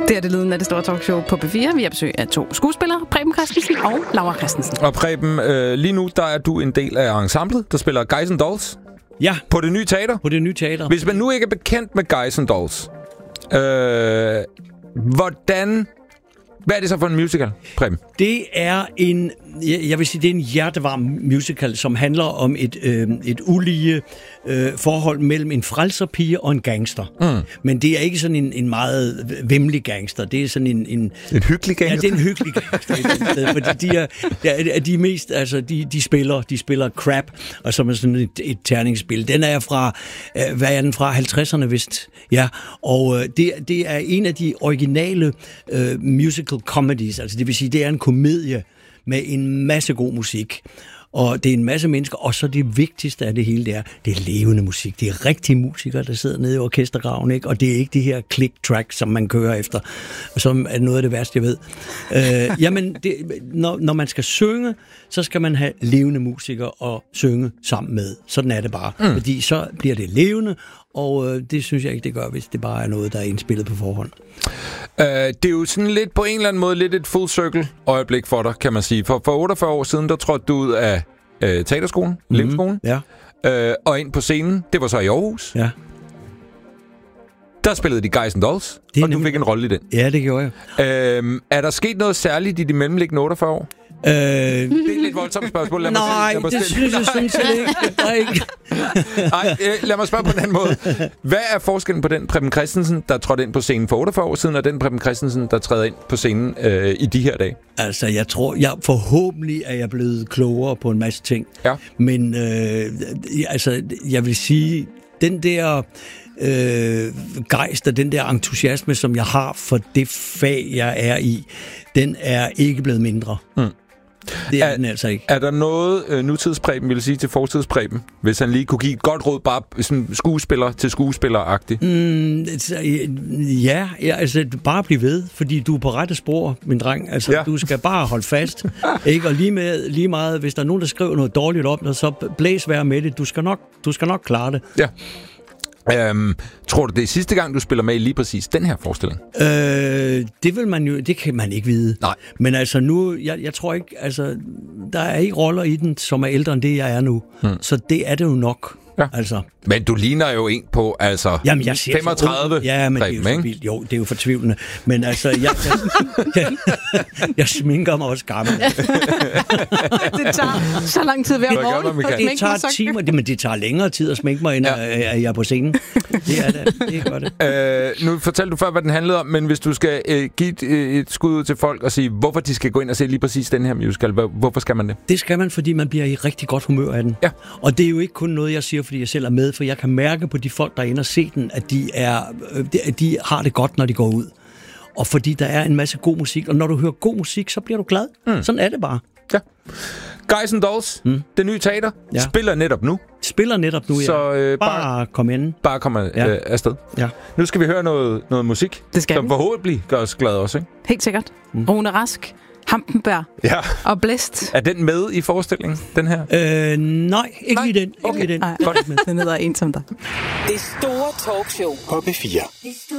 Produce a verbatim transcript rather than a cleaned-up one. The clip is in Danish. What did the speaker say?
Det er det lyden af det store talkshow på P fire. Vi har besøg af to skuespillere, Preben Christensen og Laura Christensen. Og Preben, øh, lige nu der er du en del af ensemblet, der spiller Guys and Dolls. Ja. På det nye teater. På det nye teater. Hvis man nu ikke er bekendt med Guys and Dolls, øh, hvordan... Hvad er det så for en musical, Preben? Det er en, jeg vil sige, det er en hjertevarm musical, som handler om et, øh, et ulige øh, forhold mellem en frelserpige og en gangster. Mm. Men det er ikke sådan en, en meget væmmelig gangster. Det er sådan en... En, en hyggelig gangster? Ja, det er en hyggelig gangster. Fordi de er, er de mest, altså, de, de spiller, de spiller crap, og som er sådan et, et terningsspil. Den er fra, øh, hvad er den fra? halvtredserne vist. Ja, og øh, det, det er en af de originale øh, musical comedies, altså det vil sige, det er en komedie med en masse god musik, og det er en masse mennesker, og så det vigtigste af det hele, det er, det er levende musik. Det er rigtige musikere, der sidder nede i orkestergraven, ikke? Og det er ikke de her click-track, som man kører efter, som er noget af det værste, jeg ved. øh, jamen, det, når, når man skal synge, så skal man have levende musikere og synge sammen med. Sådan er det bare. Mm. Fordi så bliver det levende, og øh, det synes jeg ikke, det gør, hvis det bare er noget, der er indspillet på forhånd. Uh, det er jo sådan lidt på en eller anden måde lidt et full circle øjeblik for dig, kan man sige. For, for otteogfyrre år siden, der trådte du ud af uh, teaterskolen, mm-hmm. Levskolen, ja. uh, og ind på scenen. Det var så i Aarhus. Ja. Der spillede de Guys and Dolls, og nemlig... du fik en rolle i den. Ja, det gjorde jeg. Uh, er der sket noget særligt i de mellemliggende otteogfyrre år? Øh, det er et lidt voldsomt spørgsmål. Lad nej, mig det synes jeg sådan set ikke. Nej, lad mig spørge på den anden måde. Hvad er forskellen på den Preben Christensen, der trådte ind på scenen for otteogfyrre år siden, og den Preben Christensen, der træder ind på scenen øh, i de her dage? Altså, jeg tror, jeg forhåbentlig er jeg blevet klogere på en masse ting. Ja. Men øh, altså, jeg vil sige, den der øh, gejst og den der entusiasme, som jeg har for det fag, jeg er i, den er ikke blevet mindre. Mm. Det er, er den altså ikke. Er der noget, øh, nutidspreben ville sige til fortidspreben, hvis han lige kunne give et godt råd, bare sådan skuespiller til skuespiller-agtigt? Mm, ja, ja, altså bare bliv ved, fordi du er på rette spor, min dreng. Altså, ja. Du skal bare holde fast. Ikke? Og lige, med, lige meget, hvis der er nogen, der skriver noget dårligt om dig, så blæs vær med det. Du skal nok, du skal nok klare det. Ja. Øhm, tror du, det er sidste gang, du spiller med i lige præcis den her forestilling? Øh, det vil man jo, det kan man ikke vide. Nej. Men altså nu, jeg, jeg tror ikke, altså, der er ikke roller i den, som er ældre end det, jeg er nu. Hmm. Så det er det jo nok. Ja. Altså. Men du ligner jo en på, altså, jamen, jeg siger femogtredive. Ja, men Preben, det er jo så vildt. Jo, det er jo fortvivlende. Men altså, jeg, jeg, jeg, jeg sminker mig også gammel. Det tager så lang tid hver morgen. Det tager timer, det, men det tager længere tid at sminke mig, end ja. at jeg er på scenen. Det er det, det gør det. Øh, nu fortalte du før, hvad den handlede om, men hvis du skal øh, give et, et skud ud til folk og sige, hvorfor de skal gå ind og se lige præcis den her musical, hvorfor skal man det? Det skal man, fordi man bliver i rigtig godt humør af den. Ja. Og det er jo ikke kun noget, jeg siger, fordi jeg selv er med, for jeg kan mærke på de folk, der er inde og se den, at de, er, at de har det godt, når de går ud. Og fordi der er en masse god musik, og når du hører god musik, så bliver du glad. Mm. Sådan er det bare. Ja. Guys and Dolls, mm. det nye teater, ja. spiller netop nu. Spiller netop nu, ja. Så øh, bare, bare kom ind. Bare kom ja. øh, afsted. Ja. Nu skal vi høre noget, noget musik, det skal som vi. forhåbentlig gør os glade også, ikke? Helt sikkert. Mm. Rune Rask, Hampenberg ja. og Blæst. Er den med i forestillingen, den her? Øh, nej, ikke nej. lige den. Ikke okay. lige den. Nej, den hedder Ensom dig. Det store talkshow på P fire.